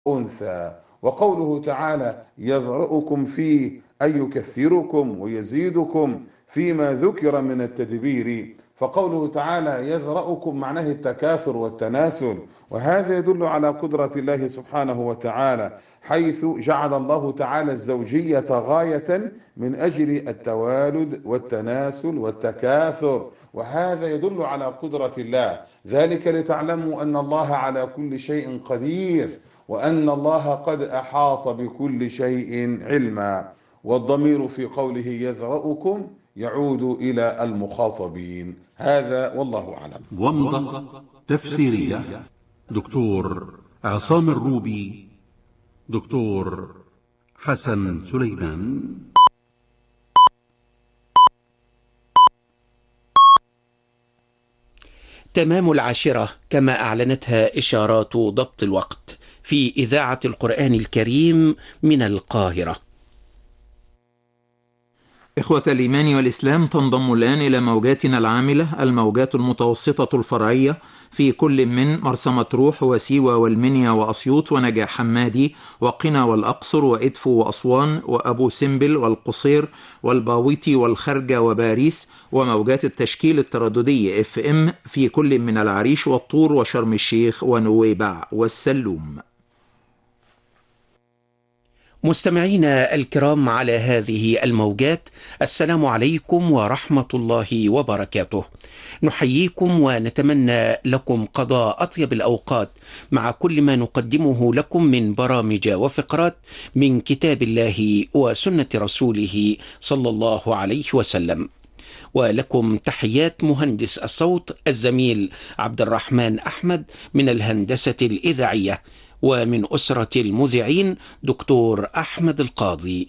أنثى. وقوله تعالى يذرؤكم فيه أي يكثركم ويزيدكم فيما ذكر من التدبير، فقوله تعالى يذرؤكم معناه التكاثر والتناسل، وهذا يدل على قدرة الله سبحانه وتعالى، حيث جعل الله تعالى الزوجية غاية من أجل التوالد والتناسل والتكاثر، وهذا يدل على قدرة الله، ذلك لتعلموا أن الله على كل شيء قدير، وأن الله قد أحاط بكل شيء علما. والضمير في قوله يذرؤكم يعود إلى المخاطبين. هذا والله أعلم. ومضة تفسيرية دكتور عصام الروبي، دكتور حسن سليمان. تمام 10 كما أعلنتها إشارات ضبط الوقت في إذاعة القرآن الكريم من القاهرة. إخوة الإيمان والإسلام، تنضم الآن إلى موجاتنا العاملة الموجات المتوسطة الفرعية في كل من مرسى مطروح وسيوة والمنيا وأسيوط ونجع حمادي وقنا والأقصر وإدفو وأسوان وأبو سمبل والقصير والباويتي والخرجة وباريس، وموجات التشكيل الترددي FM في كل من العريش والطور وشرم الشيخ ونويبع والسلوم. مستمعينا الكرام على هذه الموجات، السلام عليكم ورحمة الله وبركاته. نحييكم ونتمنى لكم قضاء أطيب الأوقات مع كل ما نقدمه لكم من برامج وفقرات من كتاب الله وسنة رسوله صلى الله عليه وسلم. ولكم تحيات مهندس الصوت الزميل عبد الرحمن أحمد من الهندسة الإذاعية، ومن أسرة المذيعين دكتور أحمد القاضي.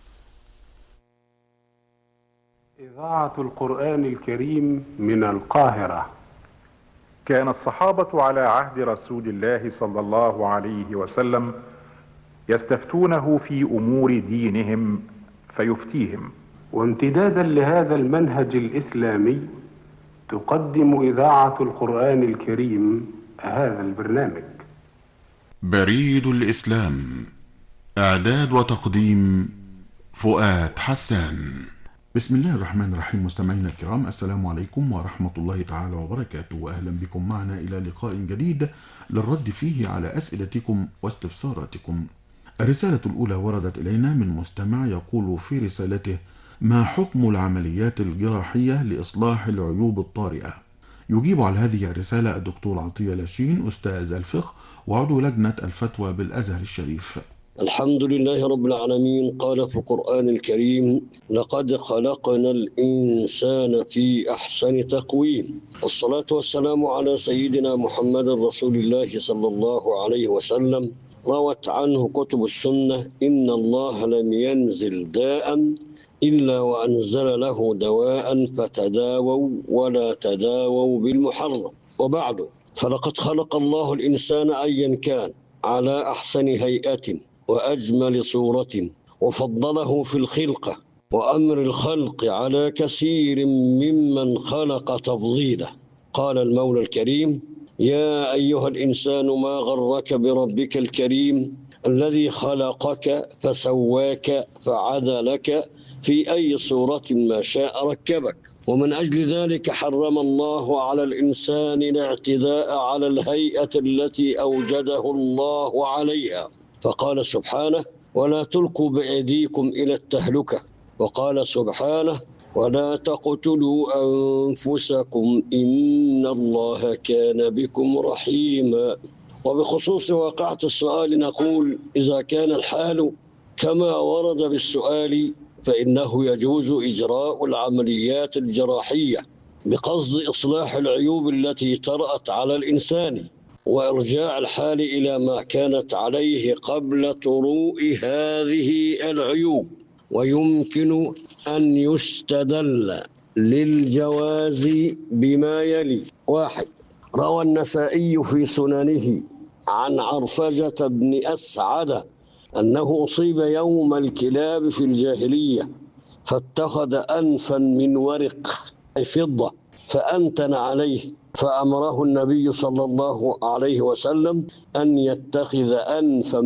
إذاعة القرآن الكريم من القاهرة. كان الصحابة على عهد رسول الله صلى الله عليه وسلم يستفتونه في أمور دينهم فيفتيهم. وامتدادا لهذا المنهج الإسلامي تقدم إذاعة القرآن الكريم هذا البرنامج. بريد الإسلام، إعداد وتقديم فؤاد حسان. بسم الله الرحمن الرحيم. مستمعينا الكرام، السلام عليكم ورحمة الله تعالى وبركاته، وأهلا بكم معنا إلى لقاء جديد للرد فيه على أسئلتكم واستفساراتكم. الرسالة الأولى وردت إلينا من مستمع يقول في رسالته: ما حكم العمليات الجراحية لإصلاح العيوب الطارئة؟ يجيب على هذه الرسالة الدكتور عطية لاشين، أستاذ الفقه وعضو لجنة الفتوى بالأزهر الشريف. الحمد لله رب العالمين. قال في القرآن الكريم: لقد خلقنا الإنسان في أحسن تقويم. والصلاة والسلام على سيدنا محمد رسول الله صلى الله عليه وسلم. روت عنه كتب السنة: إن الله لم ينزل داء إلا وأنزل له دواء فتداووا ولا تداووا بالمحرم. وبعد، فلقد خلق الله الإنسان أيا كان على أحسن هيئة وأجمل صورة، وفضله في الخلقة وأمر الخلق على كثير ممن خلق تفضيله. قال المولى الكريم: يا أيها الإنسان ما غرك بربك الكريم الذي خلقك فسواك فعدلك في أي صورة ما شاء ركبك. ومن أجل ذلك حرم الله على الإنسان الاعتداء على الهيئة التي أوجده الله عليها، فقال سبحانه: ولا تلقوا بأيديكم إلى التهلكة. وقال سبحانه: ولا تقتلوا أنفسكم إن الله كان بكم رحيما. وبخصوص واقعة السؤال نقول: إذا كان الحال كما ورد بالسؤال فإنه يجوز إجراء العمليات الجراحية بقصد إصلاح العيوب التي طرأت على الإنسان وإرجاع الحال إلى ما كانت عليه قبل طروء هذه العيوب. ويمكن أن يستدل للجواز بما يلي: 1. روى النسائي في سننه عن عرفجة بن أسعد أنه أصيب يوم الكلاب في الجاهلية فاتخذ أنفا من ورق أي فضة فأنتن عليه، فأمره النبي صلى الله عليه وسلم أن يتخذ أنف